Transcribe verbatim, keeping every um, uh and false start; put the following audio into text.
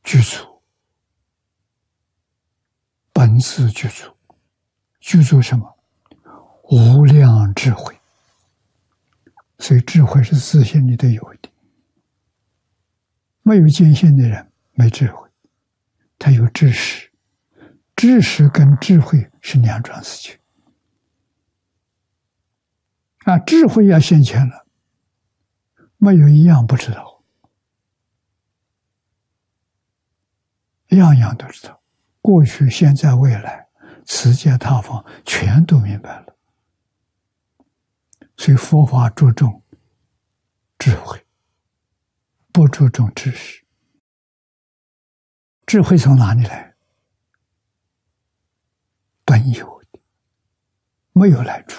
具足，本自具足，具足什么？无量智慧。所以智慧是自信里头有的。没有见性的人没智慧，他有知识，知识跟智慧是两桩事情。啊，智慧要现前了，没有一样不知道，样样都知道，过去、现在、未来，此界他方，全都明白了。所以佛法注重智慧，不注重知识。智慧从哪里来？本有的，没有来处。